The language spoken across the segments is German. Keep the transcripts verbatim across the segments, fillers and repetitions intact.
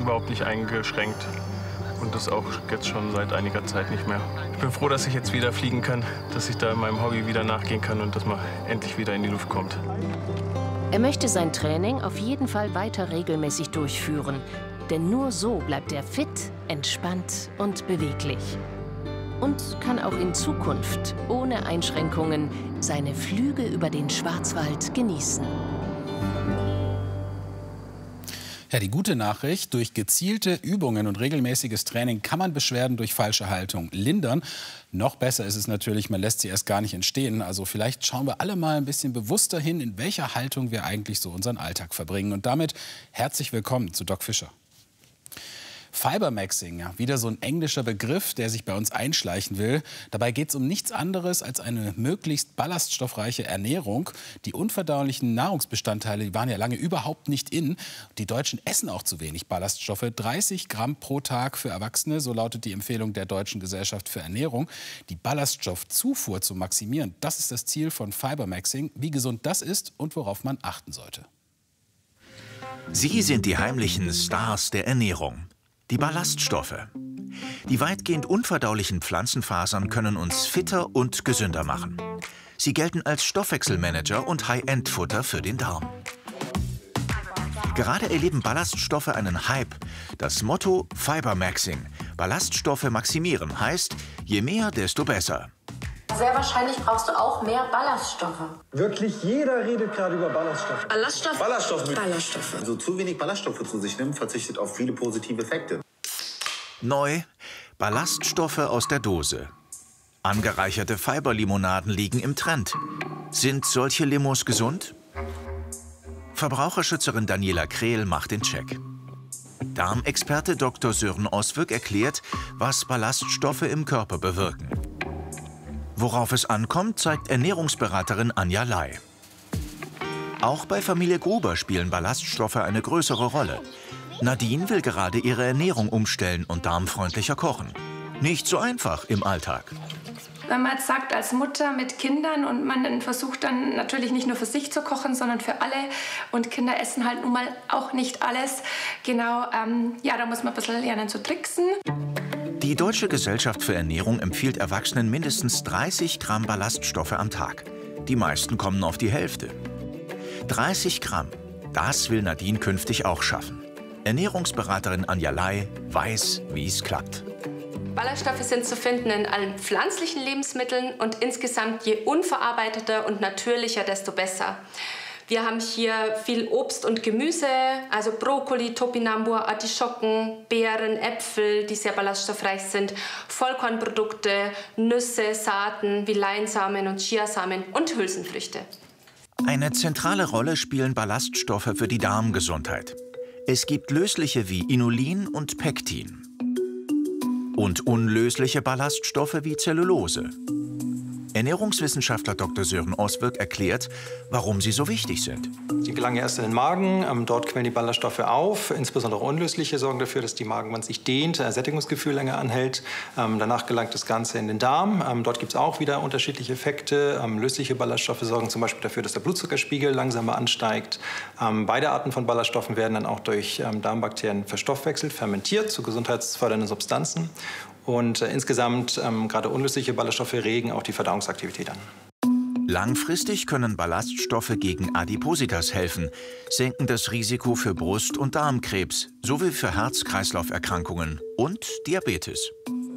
überhaupt nicht eingeschränkt. Und das auch jetzt schon seit einiger Zeit nicht mehr. Ich bin froh, dass ich jetzt wieder fliegen kann, dass ich da meinem Hobby wieder nachgehen kann und dass man endlich wieder in die Luft kommt. Er möchte sein Training auf jeden Fall weiter regelmäßig durchführen. Denn nur so bleibt er fit, entspannt und beweglich. Und kann auch in Zukunft ohne Einschränkungen seine Flüge über den Schwarzwald genießen. Ja, die gute Nachricht, durch gezielte Übungen und regelmäßiges Training kann man Beschwerden durch falsche Haltung lindern. Noch besser ist es natürlich, man lässt sie erst gar nicht entstehen. Also vielleicht schauen wir alle mal ein bisschen bewusster hin, in welcher Haltung wir eigentlich so unseren Alltag verbringen. Und damit herzlich willkommen zu Doc Fischer. Fibermaxing, ja, wieder so ein englischer Begriff, der sich bei uns einschleichen will. Dabei geht es um nichts anderes als eine möglichst ballaststoffreiche Ernährung. Die unverdaulichen Nahrungsbestandteile, die waren ja lange überhaupt nicht in. Die Deutschen essen auch zu wenig Ballaststoffe. dreißig Gramm pro Tag für Erwachsene, so lautet die Empfehlung der Deutschen Gesellschaft für Ernährung. Die Ballaststoffzufuhr zu maximieren, das ist das Ziel von Fibermaxing. Wie gesund das ist und worauf man achten sollte. Sie sind die heimlichen Stars der Ernährung. Die Ballaststoffe. Die weitgehend unverdaulichen Pflanzenfasern können uns fitter und gesünder machen. Sie gelten als Stoffwechselmanager und High-End-Futter für den Darm. Gerade erleben Ballaststoffe einen Hype. Das Motto Fibermaxing, Ballaststoffe maximieren, heißt, je mehr, desto besser. Sehr wahrscheinlich brauchst du auch mehr Ballaststoffe. Wirklich jeder redet gerade über Ballaststoffe. Ballaststoffe? Ballaststoffe. Ballaststoffe. Also zu wenig Ballaststoffe zu sich nimmt, verzichtet auf viele positive Effekte. Neu, Ballaststoffe aus der Dose. Angereicherte Fiberlimonaden liegen im Trend. Sind solche Limos gesund? Verbraucherschützerin Daniela Krehl macht den Check. Darmexperte Doktor Sören Oswög erklärt, was Ballaststoffe im Körper bewirken. Worauf es ankommt, zeigt Ernährungsberaterin Anja Lai. Auch bei Familie Gruber spielen Ballaststoffe eine größere Rolle. Nadine will gerade ihre Ernährung umstellen und darmfreundlicher kochen. Nicht so einfach im Alltag. Wenn man jetzt sagt, als Mutter mit Kindern und man dann versucht dann natürlich nicht nur für sich zu kochen, sondern für alle und Kinder essen halt nun mal auch nicht alles. Genau, ähm, ja, da muss man ein bisschen lernen zu tricksen. Die Deutsche Gesellschaft für Ernährung empfiehlt Erwachsenen mindestens dreißig Gramm Ballaststoffe am Tag. Die meisten kommen auf die Hälfte. dreißig Gramm, das will Nadine künftig auch schaffen. Ernährungsberaterin Anja Lai weiß, wie es klappt. Ballaststoffe sind zu finden in allen pflanzlichen Lebensmitteln und insgesamt je unverarbeiteter und natürlicher, desto besser. Wir haben hier viel Obst und Gemüse, also Brokkoli, Topinambur, Artischocken, Beeren, Äpfel, die sehr ballaststoffreich sind, Vollkornprodukte, Nüsse, Saaten wie Leinsamen und Chiasamen und Hülsenfrüchte. Eine zentrale Rolle spielen Ballaststoffe für die Darmgesundheit. Es gibt lösliche wie Inulin und Pektin. Und unlösliche Ballaststoffe wie Zellulose. Ernährungswissenschaftler Doktor Sören Oswög erklärt, warum sie so wichtig sind. Die gelangen erst in den Magen, ähm, dort quellen die Ballaststoffe auf. Insbesondere unlösliche sorgen dafür, dass die Magenwand sich dehnt, ein Sättigungsgefühl länger anhält. Ähm, danach gelangt das Ganze in den Darm. Ähm, dort gibt es auch wieder unterschiedliche Effekte. Ähm, lösliche Ballaststoffe sorgen zum Beispiel dafür, dass der Blutzuckerspiegel langsamer ansteigt. Ähm, beide Arten von Ballaststoffen werden dann auch durch ähm, Darmbakterien verstoffwechselt, fermentiert zu gesundheitsfördernden Substanzen. Und äh, insgesamt, ähm, gerade unlösliche Ballaststoffe regen auch die Verdauungsaktivität an. Langfristig können Ballaststoffe gegen Adipositas helfen, senken das Risiko für Brust- und Darmkrebs sowie für Herz-Kreislauf-Erkrankungen und Diabetes.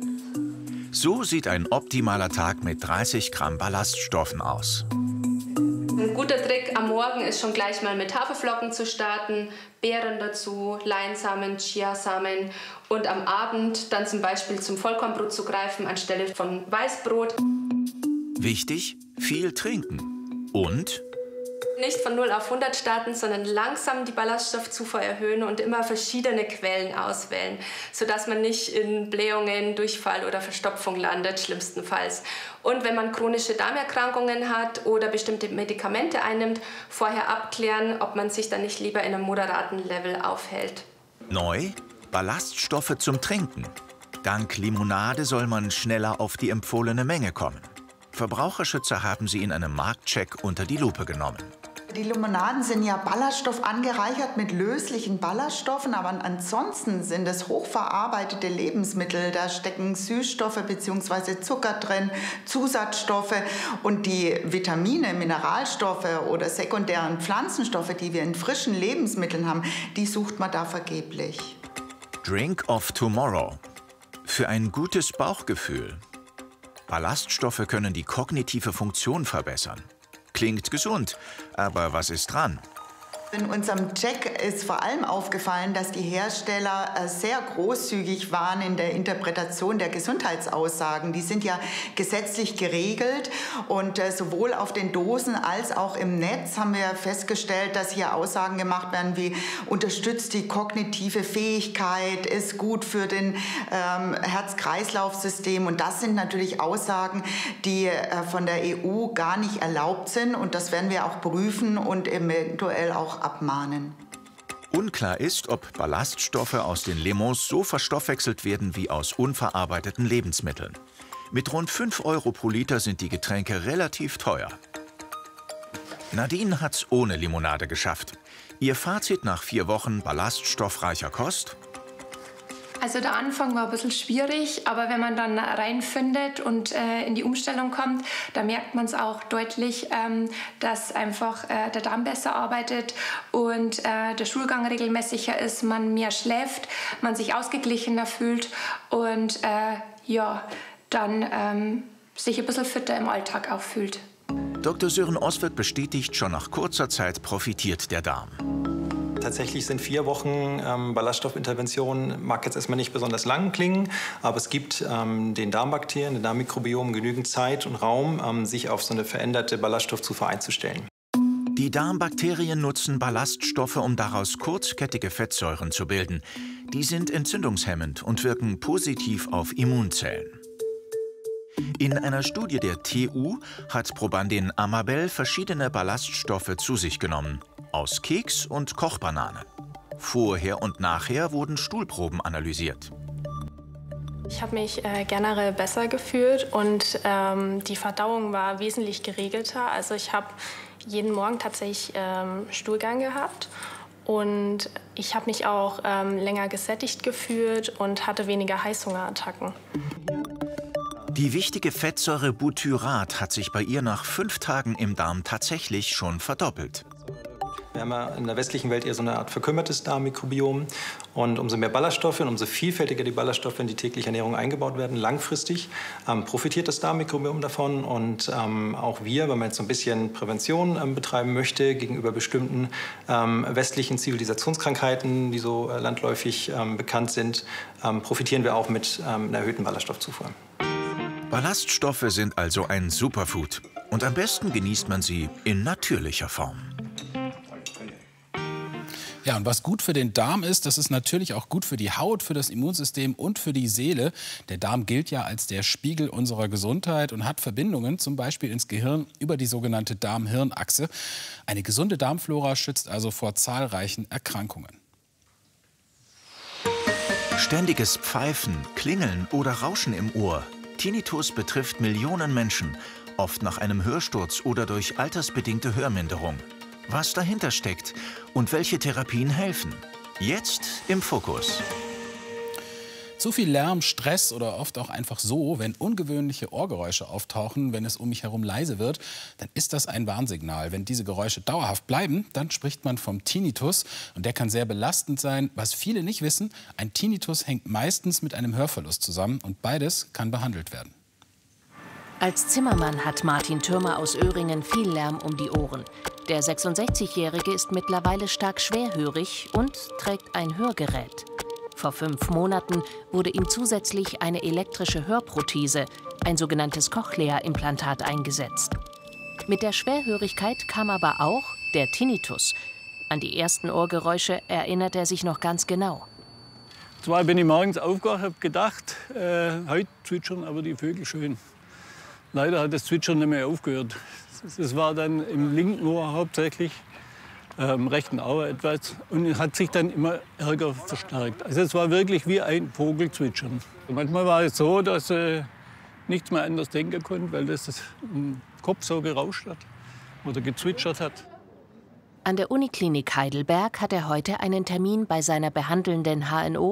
So sieht ein optimaler Tag mit dreißig Gramm Ballaststoffen aus. Ein guter Trick am Morgen ist schon gleich mal mit Haferflocken zu starten, Beeren dazu, Leinsamen, Chiasamen und am Abend dann zum Beispiel zum Vollkornbrot zu greifen anstelle von Weißbrot. Wichtig, viel trinken und nicht von null auf hundert starten, sondern langsam die Ballaststoffzufuhr erhöhen und immer verschiedene Quellen auswählen, sodass man nicht in Blähungen, Durchfall oder Verstopfung landet, schlimmstenfalls. Und wenn man chronische Darmerkrankungen hat oder bestimmte Medikamente einnimmt, vorher abklären, ob man sich dann nicht lieber in einem moderaten Level aufhält. Neu, Ballaststoffe zum Trinken. Dank Limonade soll man schneller auf die empfohlene Menge kommen. Verbraucherschützer haben sie in einem Marktcheck unter die Lupe genommen. Die Limonaden sind ja Ballaststoff angereichert mit löslichen Ballaststoffen, aber ansonsten sind es hochverarbeitete Lebensmittel. Da stecken Süßstoffe bzw. Zucker drin, Zusatzstoffe und die Vitamine, Mineralstoffe oder sekundären Pflanzenstoffe, die wir in frischen Lebensmitteln haben, die sucht man da vergeblich. Drink of Tomorrow. Für ein gutes Bauchgefühl. Ballaststoffe können die kognitive Funktion verbessern. Klingt gesund, aber was ist dran? In unserem Check ist vor allem aufgefallen, dass die Hersteller sehr großzügig waren in der Interpretation der Gesundheitsaussagen. Die sind ja gesetzlich geregelt und sowohl auf den Dosen als auch im Netz haben wir festgestellt, dass hier Aussagen gemacht werden wie unterstützt die kognitive Fähigkeit, ist gut für den ähm, Herz-Kreislauf-System. Und das sind natürlich Aussagen, die äh, von der E U gar nicht erlaubt sind. Und das werden wir auch prüfen und eventuell auch abmahnen. Unklar ist, ob Ballaststoffe aus den Lemons so verstoffwechselt werden wie aus unverarbeiteten Lebensmitteln. Mit rund fünf Euro pro Liter sind die Getränke relativ teuer. Nadine hat's ohne Limonade geschafft. Ihr Fazit nach vier Wochen ballaststoffreicher Kost? Also der Anfang war ein bisschen schwierig, aber wenn man dann reinfindet und äh, in die Umstellung kommt, da merkt man es auch deutlich, ähm, dass einfach äh, der Darm besser arbeitet und äh, der Stuhlgang regelmäßiger ist, man mehr schläft, man sich ausgeglichener fühlt und äh, ja, dann ähm, sich ein bisschen fitter im Alltag auch fühlt. Doktor Sören Oswirth bestätigt, schon nach kurzer Zeit profitiert der Darm. Tatsächlich sind vier Wochen ähm, Ballaststoffintervention, mag jetzt erstmal nicht besonders lang klingen, aber es gibt ähm, den Darmbakterien, den Darmmikrobiom genügend Zeit und Raum, ähm, sich auf so eine veränderte Ballaststoffzufuhr einzustellen. Die Darmbakterien nutzen Ballaststoffe, um daraus kurzkettige Fettsäuren zu bilden. Die sind entzündungshemmend und wirken positiv auf Immunzellen. In einer Studie der T U hat Probandin Amabel verschiedene Ballaststoffe zu sich genommen. Aus Keks und Kochbanane. Vorher und nachher wurden Stuhlproben analysiert. Ich habe mich äh, generell besser gefühlt und ähm, die Verdauung war wesentlich geregelter. Also ich habe jeden Morgen tatsächlich ähm, Stuhlgang gehabt und ich habe mich auch ähm, länger gesättigt gefühlt und hatte weniger Heißhungerattacken. Die wichtige Fettsäure Butyrat hat sich bei ihr nach fünf Tagen im Darm tatsächlich schon verdoppelt. Wir haben ja in der westlichen Welt eher so eine Art verkümmertes Darmmikrobiom. Und umso mehr Ballaststoffe und umso vielfältiger die Ballaststoffe in die tägliche Ernährung eingebaut werden, langfristig ähm, profitiert das Darmmikrobiom davon. Und ähm, auch wir, wenn man jetzt so ein bisschen Prävention ähm, betreiben möchte gegenüber bestimmten ähm, westlichen Zivilisationskrankheiten, die so äh, landläufig ähm, bekannt sind, ähm, profitieren wir auch mit ähm, einer erhöhten Ballaststoffzufuhr. Ballaststoffe sind also ein Superfood. Und am besten genießt man sie in natürlicher Form. Ja, und was gut für den Darm ist, das ist natürlich auch gut für die Haut, für das Immunsystem und für die Seele. Der Darm gilt ja als der Spiegel unserer Gesundheit und hat Verbindungen, zum Beispiel ins Gehirn, über die sogenannte Darm-Hirn-Achse. Eine gesunde Darmflora schützt also vor zahlreichen Erkrankungen. Ständiges Pfeifen, Klingeln oder Rauschen im Ohr. Tinnitus betrifft Millionen Menschen, oft nach einem Hörsturz oder durch altersbedingte Hörminderung. Was dahinter steckt und welche Therapien helfen. Jetzt im Fokus. Zu viel Lärm, Stress oder oft auch einfach so, wenn ungewöhnliche Ohrgeräusche auftauchen, wenn es um mich herum leise wird, dann ist das ein Warnsignal. Wenn diese Geräusche dauerhaft bleiben, dann spricht man vom Tinnitus. Und der kann sehr belastend sein. Was viele nicht wissen, ein Tinnitus hängt meistens mit einem Hörverlust zusammen und beides kann behandelt werden. Als Zimmermann hat Martin Thürmer aus Öhringen viel Lärm um die Ohren. Der sechsundsechzigjährige ist mittlerweile stark schwerhörig und trägt ein Hörgerät. Vor fünf Monaten wurde ihm zusätzlich eine elektrische Hörprothese, ein sogenanntes Cochlea-Implantat, eingesetzt. Mit der Schwerhörigkeit kam aber auch der Tinnitus. An die ersten Ohrgeräusche erinnert er sich noch ganz genau. Zwar bin ich morgens aufgewacht, habe gedacht, äh, heute zwitschern aber die Vögel schön. Leider hat das Zwitschern nicht mehr aufgehört. Es war dann im linken Ohr hauptsächlich, äh, im rechten auch etwas. Und es hat sich dann immer ärger verstärkt. Also es war wirklich wie ein Vogelzwitschern. Und manchmal war es so, dass ich äh, nichts mehr anders denken konnte, weil das im Kopf so gerauscht hat oder gezwitschert hat. An der Uniklinik Heidelberg hat er heute einen Termin bei seiner behandelnden H N O